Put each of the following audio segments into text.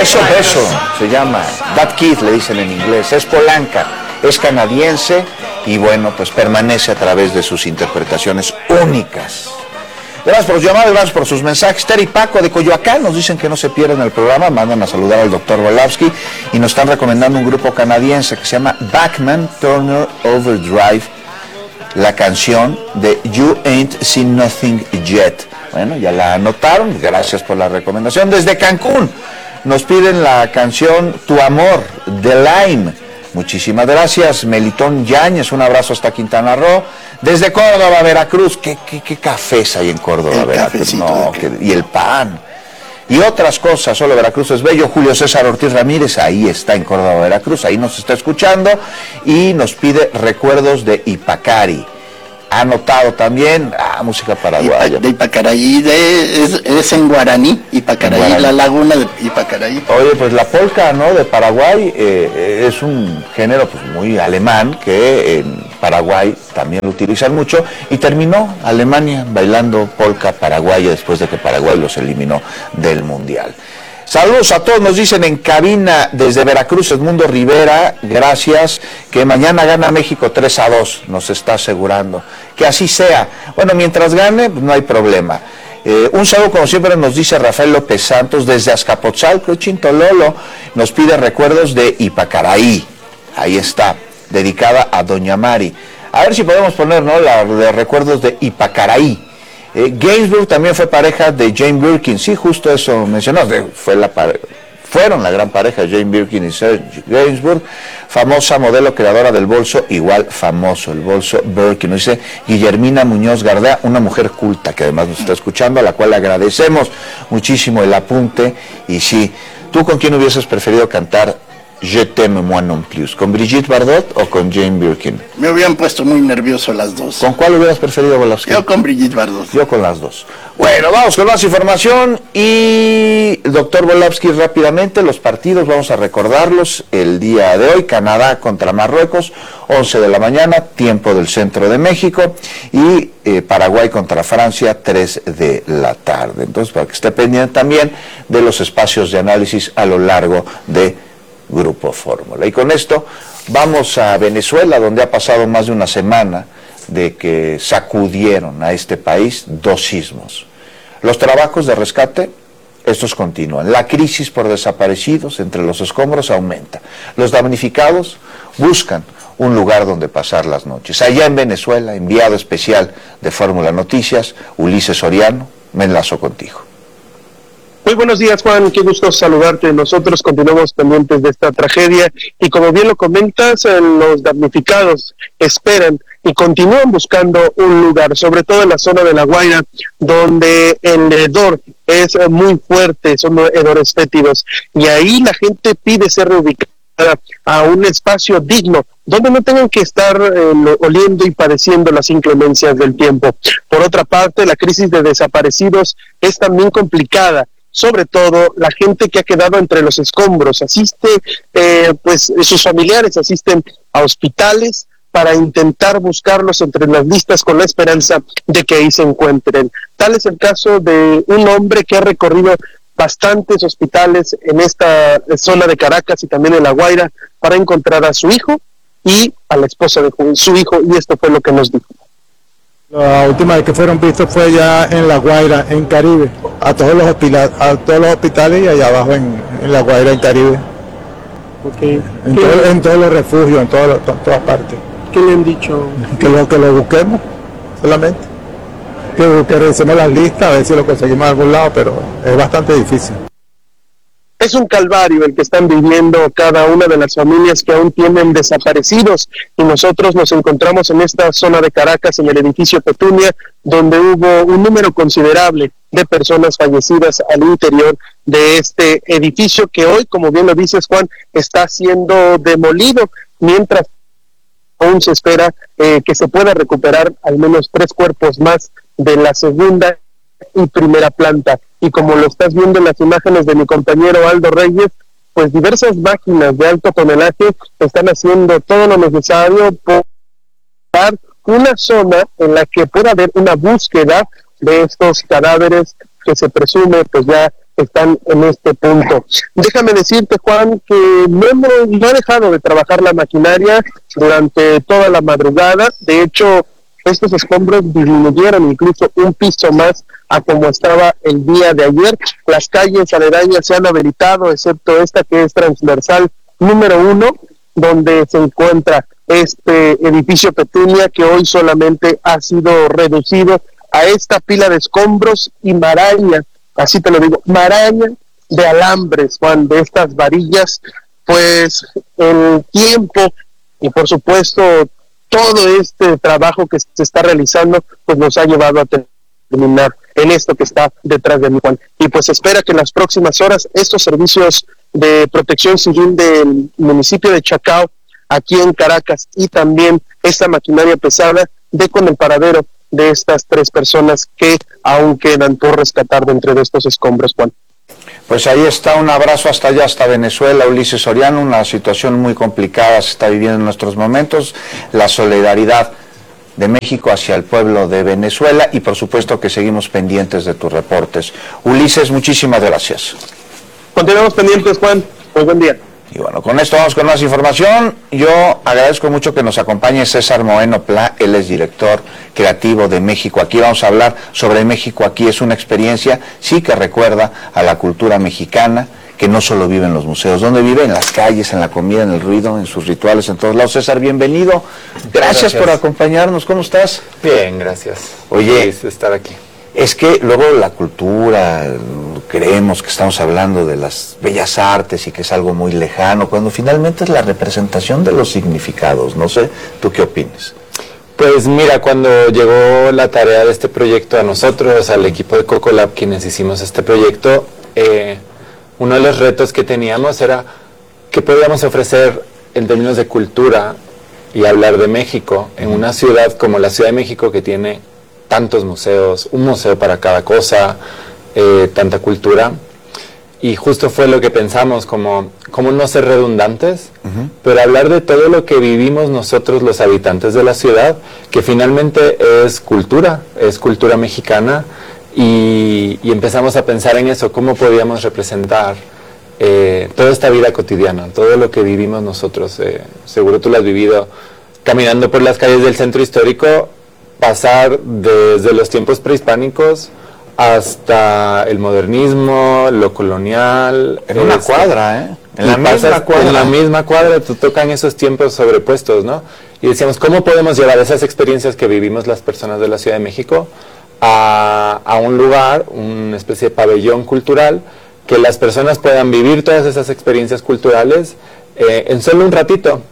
Eso, se llama That Kid, le dicen en inglés. Es polanca, es canadiense y bueno, pues permanece a través de sus interpretaciones únicas. Gracias por los llamados, gracias por sus mensajes. Terry y Paco de Coyoacán nos dicen que no se pierden el programa, mandan a saludar al doctor Volavsky y nos están recomendando un grupo canadiense que se llama Bachman Turner Overdrive, la canción de You Ain't Seen Nothing Yet. Bueno, ya la anotaron, gracias por la recomendación. Desde Cancún nos piden la canción Tu Amor, de Lime. Muchísimas gracias, Melitón Yáñez, un abrazo hasta Quintana Roo. Desde Córdoba, Veracruz, ¿qué cafés hay en Córdoba, Veracruz? No, y el pan. Y otras cosas, solo Veracruz es bello. Julio César Ortiz Ramírez, ahí está en Córdoba, Veracruz, ahí nos está escuchando y nos pide recuerdos de Ipacari. Ha anotado también música paraguaya. De Ipacaraí, es en guaraní, Ipacaraí, la laguna de Ipacaraí. Oye, pues la polca, ¿no?, de Paraguay es un género pues muy alemán que en Paraguay también lo utilizan mucho y terminó Alemania bailando polca paraguaya después de que Paraguay los eliminó del Mundial. Saludos a todos, nos dicen en cabina desde Veracruz, Edmundo Rivera, gracias, que mañana gana México 3-2, nos está asegurando, que así sea. Bueno, mientras gane, pues no hay problema. Un saludo, como siempre, nos dice Rafael López Santos desde Azcapotzalco, Chintololo, nos pide recuerdos de Ipacaraí, ahí está, dedicada a Doña Mari. A ver si podemos poner, ¿no?, la de recuerdos de Ipacaraí. Gainsbourg también fue pareja de Jane Birkin, sí, justo eso mencionó, fueron la gran pareja Jane Birkin y Serge Gainsbourg, famosa modelo creadora del bolso, igual famoso, el bolso Birkin. Nos dice Guillermina Muñoz Gardea, una mujer culta que además nos está escuchando, a la cual le agradecemos muchísimo el apunte. Y sí, ¿tú con quién hubieses preferido cantar Je t'aime moi non plus? ¿Con Brigitte Bardot o con Jane Birkin? Me hubieran puesto muy nervioso las dos. ¿Con cuál hubieras preferido, Volavsky? Yo con Brigitte Bardot. Yo con las dos. Bueno, vamos con más información y doctor Volavsky, rápidamente los partidos, vamos a recordarlos el día de hoy. Canadá contra Marruecos, 11 de la mañana, tiempo del centro de México, y Paraguay contra Francia, 3 de la tarde. Entonces, para que esté pendiente también de los espacios de análisis a lo largo de Grupo Fórmula. Y con esto vamos a Venezuela, donde ha pasado más de una semana de que sacudieron a este país 2 sismos. Los trabajos de rescate, estos continúan. La crisis por desaparecidos entre los escombros aumenta. Los damnificados buscan un lugar donde pasar las noches. Allá en Venezuela, enviado especial de Fórmula Noticias, Ulises Soriano, me enlazo contigo. Muy buenos días, Juan, qué gusto saludarte. Nosotros continuamos pendientes de esta tragedia y como bien lo comentas, los damnificados esperan y continúan buscando un lugar, sobre todo en la zona de La Guaira, donde el hedor es muy fuerte, son hedores fétidos, y ahí la gente pide ser reubicada a un espacio digno, donde no tengan que estar oliendo y padeciendo las inclemencias del tiempo. Por otra parte, la crisis de desaparecidos es también complicada. Sobre todo la gente que ha quedado entre los escombros, pues sus familiares asisten a hospitales para intentar buscarlos entre las listas con la esperanza de que ahí se encuentren. Tal es el caso de un hombre que ha recorrido bastantes hospitales en esta zona de Caracas y también en La Guaira para encontrar a su hijo y a la esposa de su hijo, y esto fue lo que nos dijo. La última vez que fueron vistos fue ya en La Guaira, en Caribe, a todos los hospitales y allá abajo en La Guaira, en Caribe. Okay. En todos los refugios, en todas partes. ¿Qué le han dicho? Que lo busquemos, solamente. Que revisemos las listas, a ver si lo conseguimos en algún lado, pero es bastante difícil. Es un calvario el que están viviendo cada una de las familias que aún tienen desaparecidos, y nosotros nos encontramos en esta zona de Caracas, en el edificio Petunia, donde hubo un número considerable de personas fallecidas al interior de este edificio que hoy, como bien lo dices, Juan, está siendo demolido, mientras aún se espera que se pueda recuperar al menos 3 cuerpos más de la segunda y primera planta. Y como lo estás viendo en las imágenes de mi compañero Aldo Reyes, pues diversas máquinas de alto tonelaje están haciendo todo lo necesario por dar una zona en la que pueda haber una búsqueda de estos cadáveres que se presume pues ya que están en este punto. Déjame decirte, Juan, que no ha dejado de trabajar la maquinaria durante toda la madrugada. De hecho, estos escombros disminuyeron incluso un piso más a como estaba el día de ayer. Las calles aledañas se han habilitado, excepto esta que es transversal número 1, donde se encuentra este edificio Petunia, que hoy solamente ha sido reducido a esta pila de escombros y maraña, así te lo digo, maraña de alambres, Juan, de estas varillas. Pues el tiempo y por supuesto todo este trabajo que se está realizando, pues nos ha llevado a terminar en esto que está detrás de mí, Juan. Y pues espera que en las próximas horas estos servicios de protección civil del municipio de Chacao, aquí en Caracas, y también esta maquinaria pesada, dé con el paradero de estas 3 personas que aún quedan por rescatar de entre estos escombros, Juan. Pues ahí está, un abrazo hasta allá, hasta Venezuela, Ulises Soriano. Una situación muy complicada se está viviendo en nuestros momentos, la solidaridad de México hacia el pueblo de Venezuela, y por supuesto que seguimos pendientes de tus reportes. Ulises, muchísimas gracias. Continuamos pendientes, Juan. Muy buen día. Y bueno, con esto vamos con más información. Yo agradezco mucho que nos acompañe César Moeno Pla, él es director creativo de México Aquí. Vamos a hablar sobre México Aquí. Es una experiencia, sí, que recuerda a la cultura mexicana, que no solo vive en los museos, donde vive en las calles, en la comida, en el ruido, en sus rituales, en todos lados. César, bienvenido. Gracias por acompañarnos. ¿Cómo estás? Bien, gracias. Oye, feliz de estar aquí. Es que luego la cultura, creemos que estamos hablando de las bellas artes y que es algo muy lejano, cuando finalmente es la representación de los significados. No sé, ¿tú qué opinas? Pues mira, cuando llegó la tarea de este proyecto a nosotros, al equipo de Cocolab, quienes hicimos este proyecto, uno de los retos que teníamos era qué podíamos ofrecer en términos de cultura y hablar de México en una ciudad como la Ciudad de México, que tiene tantos museos, un museo para cada cosa, tanta cultura. Y justo fue lo que pensamos, como no ser redundantes, pero hablar de todo lo que vivimos nosotros los habitantes de la ciudad, que finalmente es cultura mexicana, y empezamos a pensar en eso, cómo podíamos representar toda esta vida cotidiana, todo lo que vivimos nosotros. Seguro tú lo has vivido caminando por las calles del centro histórico, pasar desde los tiempos prehispánicos hasta el modernismo, lo colonial. En una cuadra, ¿eh? En la misma cuadra te tocan esos tiempos sobrepuestos, ¿no? Y decíamos, ¿cómo podemos llevar esas experiencias que vivimos las personas de la Ciudad de México a un lugar, una especie de pabellón cultural, que las personas puedan vivir todas esas experiencias culturales en solo un ratito?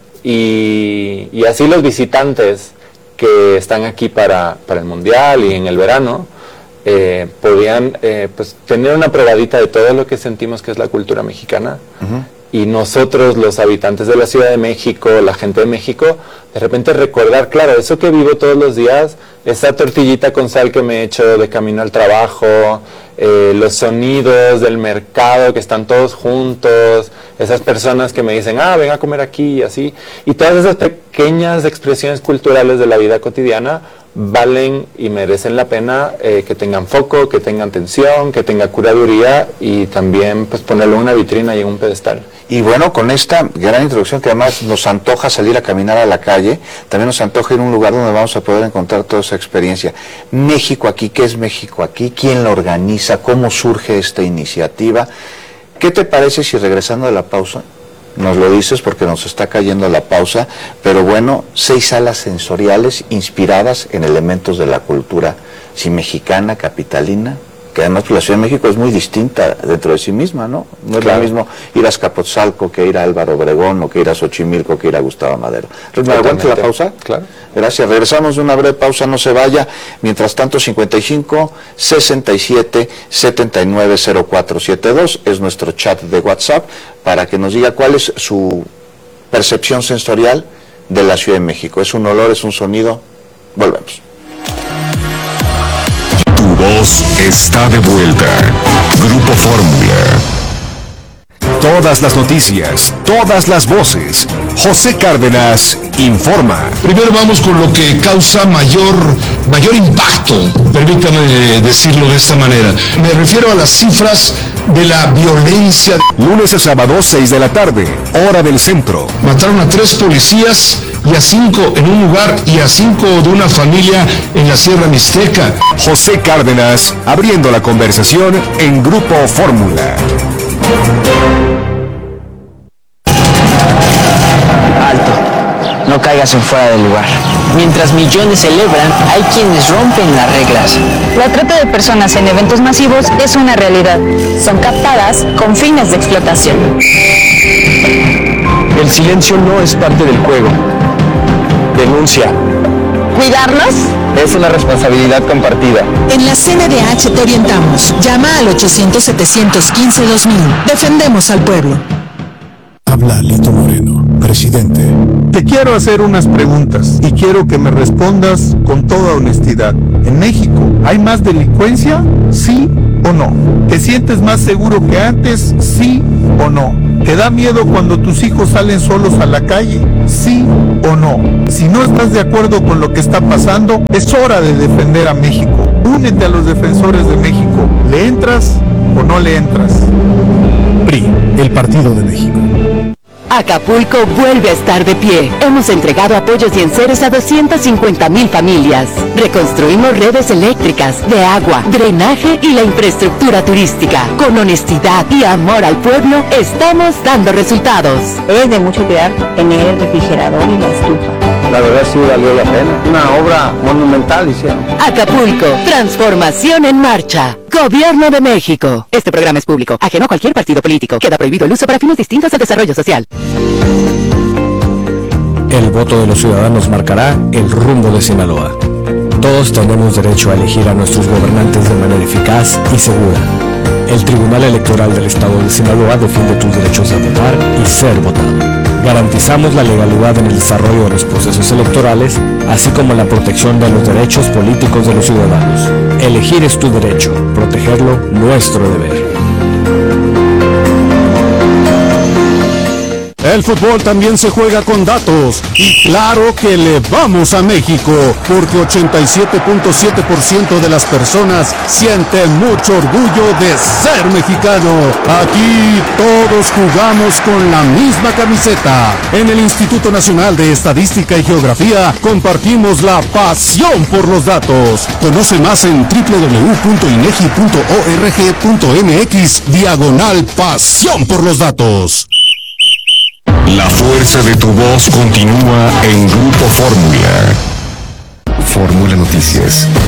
Y así los visitantes que están aquí para el Mundial y en el verano, podían pues tener una probadita de todo lo que sentimos que es la cultura mexicana. Y nosotros, los habitantes de la Ciudad de México, la gente de México, de repente recordar, claro, eso que vivo todos los días, esa tortillita con sal que me echo de camino al trabajo, los sonidos del mercado que están todos juntos, esas personas que me dicen, ven a comer aquí y así, y todas esas pequeñas expresiones culturales de la vida cotidiana valen y merecen la pena que tengan foco, que tengan atención, que tenga curaduría, y también pues ponerlo en una vitrina y en un pedestal. Y bueno, con esta gran introducción, que además nos antoja salir a caminar a la calle, también nos antoja ir a un lugar donde vamos a poder encontrar toda esa experiencia. México Aquí, ¿qué es México Aquí? ¿Quién lo organiza? ¿Cómo surge esta iniciativa? ¿Qué te parece si, regresando de la pausa, nos lo dices, porque nos está cayendo la pausa, pero bueno, 6 salas sensoriales inspiradas en elementos de la cultura, sí, mexicana, capitalina, que además pues, la Ciudad de México es muy distinta dentro de sí misma, ¿no? No es lo mismo ir a Azcapotzalco que ir a Álvaro Obregón, o que ir a Xochimilco, que ir a Gustavo Madero. ¿Me aguantas la pausa? Claro. Gracias, regresamos de una breve pausa, no se vaya. Mientras tanto, 55 67 79 0472 es nuestro chat de WhatsApp, para que nos diga cuál es su percepción sensorial de la Ciudad de México. ¿Es un olor, es un sonido? Volvemos. Tu voz está de vuelta. Grupo Fórmula. Todas las noticias, todas las voces. José Cárdenas informa. Primero vamos con lo que causa mayor impacto, permítame decirlo de esta manera. Me refiero a las cifras de la violencia. Lunes a sábado, 6 de la tarde, hora del centro. Mataron a 3 policías y a 5 en un lugar y a 5 de una familia en la Sierra Mixteca. José Cárdenas, abriendo la conversación en Grupo Fórmula. Alto, no caigas en fuera del lugar. Mientras millones celebran, hay quienes rompen las reglas. La trata de personas en eventos masivos es una realidad. Son captadas con fines de explotación. El silencio no es parte del juego. Denuncia. ¿Cuidarlos? Es una responsabilidad compartida. En la CNDH te orientamos. Llama al 800-715-2000. Defendemos al pueblo. Habla Lito Moreno, presidente. Te quiero hacer unas preguntas y quiero que me respondas con toda honestidad. ¿En México hay más delincuencia? ¿Sí o no? ¿Te sientes más seguro que antes? ¿Sí o no? ¿Te da miedo cuando tus hijos salen solos a la calle? ¿Sí o no? Si no estás de acuerdo con lo que está pasando, es hora de defender a México. Únete a los defensores de México. ¿Le entras o no le entras? PRI, el Partido de México. Acapulco vuelve a estar de pie. Hemos entregado apoyos y enseres a 250,000 familias. Reconstruimos redes eléctricas, de agua, drenaje y la infraestructura turística. Con honestidad y amor al pueblo, estamos dando resultados. Es de mucho cuidar tener el refrigerador y la estufa. La verdad sí valió la pena. Una obra monumental hicieron. Acapulco, transformación en marcha. Gobierno de México. Este programa es público, ajeno a cualquier partido político. Queda prohibido el uso para fines distintos al desarrollo social. El voto de los ciudadanos marcará el rumbo de Sinaloa. Todos tenemos derecho a elegir a nuestros gobernantes de manera eficaz y segura. El Tribunal Electoral del Estado de Sinaloa defiende tus derechos a votar y ser votado. Garantizamos la legalidad en el desarrollo de los procesos electorales, así como la protección de los derechos políticos de los ciudadanos. Elegir es tu derecho, protegerlo nuestro deber. El fútbol también se juega con datos y claro que le vamos a México porque 87.7% de las personas sienten mucho orgullo de ser mexicano. Aquí todos jugamos con la misma camiseta. En el Instituto Nacional de Estadística y Geografía compartimos la pasión por los datos. Conoce más en www.inegi.org.mx/pasión por los datos. La fuerza de tu voz continúa en Grupo Fórmula. Fórmula Noticias.